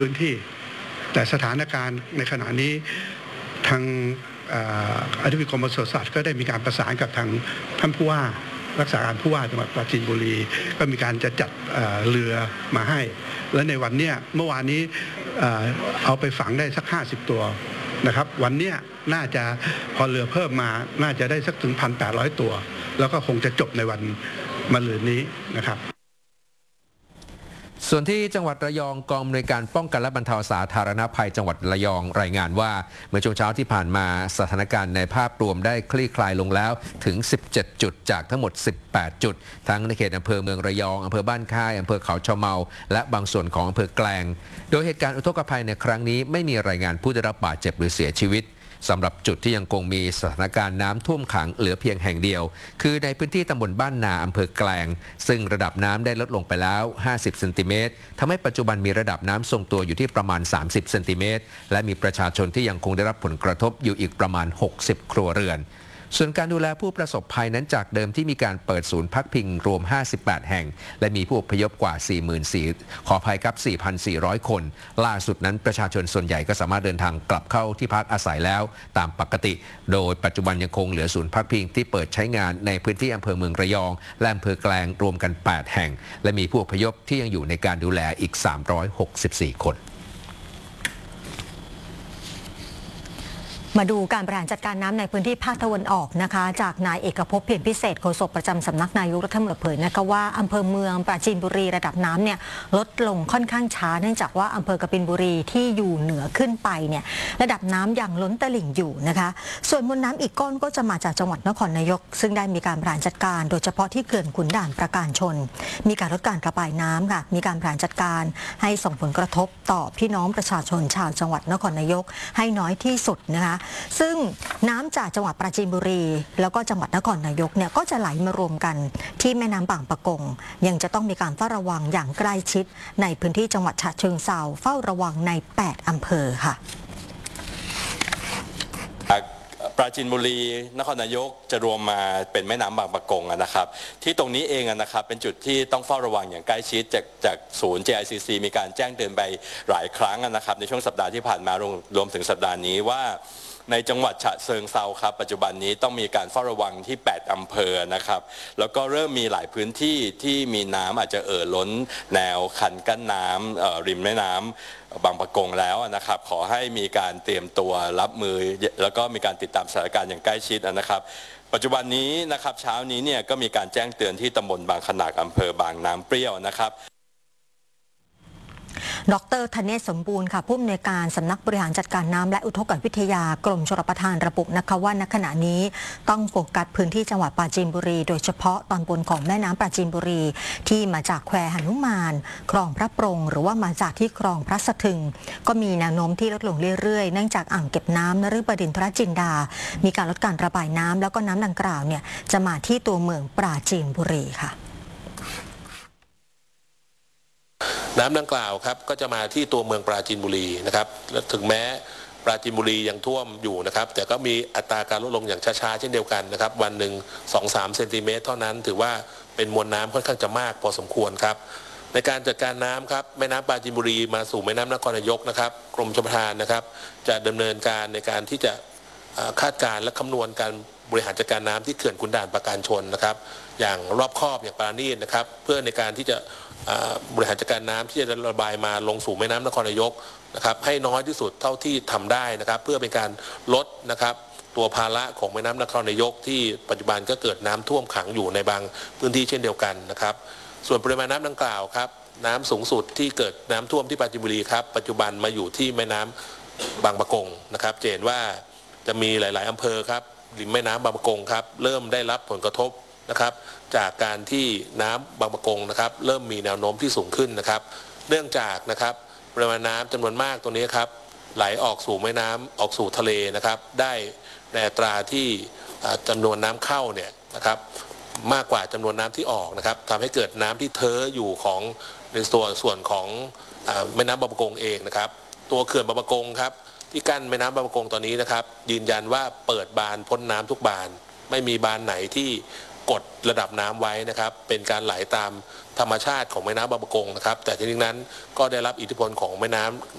พื้นที่แต่สถานการณ์ในขณะนี้ทางอธิบดีกรมปศุสัตว์ก็ได้มีการประสานกับทางท่านผู้ว่ารักษาการผู้ว่าจังหวัดปราจีนบุรีก็มีการจะจัดเรือมาให้และในวันนี้เมื่อวานนี้เอาไปฝังได้สัก50ตัวนะครับวันนี้น่าจะพอเรือเพิ่มมาน่าจะได้สักถึง 1,800 ตัวแล้วก็คงจะจบในวันมะรืนนี้นะครับส่วนที่จังหวัดระยองกองอำนวยการป้องกันและบรรเทาสาธารณภัยจังหวัดระยองรายงานว่าเมื่อช่วงเช้าที่ผ่านมาสถานการณ์ในภาพรวมได้คลี่คลายลงแล้วถึง17จุดจากทั้งหมด18จุดทั้งในเขตอำเภอเมืองระยองอำเภอบ้านค่ายอำเภอเขาชะเมาและบางส่วนของอำเภอแกลงโดยเหตุการณ์อุทกภัยในครั้งนี้ไม่มีรายงานผู้ได้รับบาดเจ็บหรือเสียชีวิตสำหรับจุดที่ยังคงมีสถานการณ์น้ำท่วมขังเหลือเพียงแห่งเดียวคือในพื้นที่ตำบลบ้านนาอำเภอแกลงซึ่งระดับน้ำได้ลดลงไปแล้ว50เซนติเมตรทำให้ปัจจุบันมีระดับน้ำทรงตัวอยู่ที่ประมาณ30เซนติเมตรและมีประชาชนที่ยังคงได้รับผลกระทบอยู่อีกประมาณ60ครัวเรือนส่วนการดูแลผู้ประสบภัยนั้นจากเดิมที่มีการเปิดศูนย์พักพิงรวม58แห่งและมีผู้อพยพกว่า 4,400 คนล่าสุดนั้นประชาชนส่วนใหญ่ก็สามารถเดินทางกลับเข้าที่พักอาศัยแล้วตามปกติโดยปัจจุบันยังคงเหลือศูนย์พักพิงที่เปิดใช้งานในพื้นที่อำเภอเมืองระยองและอำเภอแกลงรวมกัน8แห่งและมีผู้อพยพที่ยังอยู่ในการดูแลอีก364คนมาดูการบริหารจัดการน้ำในพื้นที่ภาคตะวันออกนะคะจากนายเอกภพเพียรพิเศษโฆษกประจำสำนักนายกรัฐมนตรีเผยนะคะว่าอำเภอเมืองปราจีนบุรีระดับน้ำเนี่ยลดลงค่อนข้างช้าเนื่องจากว่าอำเภอกบินบุรีที่อยู่เหนือขึ้นไปเนี่ยระดับน้ำยังล้นตลิ่งอยู่นะคะส่วนมวลน้ำอีกก้อนก็จะมาจากจังหวัดนครนายกซึ่งได้มีการบริหารจัดการโดยเฉพาะที่เขื่อนขุนด่านประการชนมีการลดการระบายน้ำค่ะมีการบริหารจัดการให้ส่งผลกระทบต่อพี่น้องประชาชนชาวจังหวัดนครนายกให้น้อยที่สุดนะคะซึ่งน้ำจากจังหวัดปราจีนบุรีแล้วก็จังหวัดนครนายกเนี่ยก็จะไหลมารวมกันที่แม่น้ำบางปะกงยังจะต้องมีการเฝ้าระวังอย่างใกล้ชิดในพื้นที่จังหวัดฉะเชิงเทราเฝ้าระวังใน8อำเภอค่ะปราจีนบุรีนครนายกจะรวมมาเป็นแม่น้ำบางปะกงนะครับที่ตรงนี้เองนะครับเป็นจุดที่ต้องเฝ้าระวังอย่างใกล้ชิดจากศูนย์ JICC มีการแจ้งเตือนไปหลายครั้งนะครับในช่วงสัปดาห์ที่ผ่านมารวมถึงสัปดาห์นี้ว่าในจังหวัดฉะเชิงเทราครับปัจจุบันนี้ต้องมีการเฝ้าระวังที่8อำเภอนะครับแล้วก็เริ่มมีหลายพื้นที่ที่มีน้ำอาจจะล้นแนวคันกั้นน้ำริมแม่น้ำบางปะกงแล้วนะครับขอให้มีการเตรียมตัวรับมือแล้วก็มีการติดตามสถานการณ์อย่างใกล้ชิดนะครับปัจจุบันนี้นะครับเช้านี้เนี่ยก็มีการแจ้งเตือนที่ตำบลบางขนากอำเภอบางน้ำเปรี้ยวนะครับดร.ธเนศสมบูรณ์ค่ะผู้อำนวยการสำนักบริหารจัดการน้ำและอุทกวิทยากรมชลประทานระบุนะคะว่าณขณะนี้ต้องโฟกัสพื้นที่จังหวัดปราจีนบุรีโดยเฉพาะตอนบนของแม่น้ำปราจีนบุรีที่มาจากแควหนุมานคลองพระปรงหรือว่ามาจากที่คลองพระสะทึงก็มีแนวโน้มที่ลดลงเรื่อยๆเนื่องจากอ่างเก็บน้ำนฤบดินทรจินดามีการลดการระบายน้ำแล้วก็น้ำดังกล่าวเนี่ยจะมาที่ตัวเมืองปราจีนบุรีค่ะน้ำดังกล่าวครับก็จะมาที่ตัวเมืองปราจีนบุรีนะครับและถึงแม้ปราจีนบุรียังท่วมอยู่นะครับแต่ก็มีอัตราการลดลงอย่างช้าๆเช่นเดียวกันนะครับวันหนึ่ง 2-3 เซนติเมตรเท่านั้นถือว่าเป็นมวลน้ำค่อนข้างจะมากพอสมควรครับในการจัดการน้ำครับแม่น้ำปราจีนบุรีมาสู่แม่น้ำนครนายกนะครับกรมชลประทานนะครับจะดำเนินการในการที่จะคาดการณ์และคำนวณการบริหารจัดการน้ำที่เขื่อนขุนด่านประการชนนะครับอย่างรอบคอบอย่างปราณีตนะครับเพื่อในการที่จะบริหารจัดการน้ำที่จะระบายมาลงสู่แม่น้ำนครนายกนะครับให้น้อยที่สุดเท่าที่ทำได้นะครับเพื่อเป็นการลดนะครับตัวภาระของแม่น้ำนครนายกที่ปัจจุบันก็เกิดน้ำท่วมขังอยู่ในบางพื้นที่เช่นเดียวกันนะครับส่วนปริมาณน้ำดังกล่าวครับน้ำสูงสุดที่เกิดน้ำท่วมที่ปราจีนบุรีครับปัจจุบันมาอยู่ที่แม่น้ำบางปะกงนะครับจะเห็นว่าจะมีหลายๆอำเภอครับริมแม่น้ำบางปะกงครับเริ่มได้รับผลกระทบนะครับจากการที่น้ำบางปะกงนะครับเริ่มมีแนวโน้มที่สูงขึ้นนะครับเนื่องจากนะครับปริมาณน้ำจำนวนมากตัวนี้ครับไหลออกสู่แม่น้ำออกสู่ทะเลนะครับได้ในอัตราที่จำนวนน้ำเข้าเนี่ยนะครับมากกว่าจำนวนน้ำที่ออกนะครับทำให้เกิดน้ำที่เท้ออยู่ของในส่วนของแม่น้ำบางปะกงเองนะครับตัวเขื่อนบางปะกงครับที่กั้นแม่น้ำบางปะกงตอนนี้นะครับยืนยันว่าเปิดบานพ้นน้ำทุกบานไม่มีบานไหนที่กดระดับน้ำไว้นะครับเป็นการไหลตามธรรมชาติของแม่น้ำบางปะกงนะครับแต่ทีนี้นั้นก็ได้รับอิทธิพลของแม่น้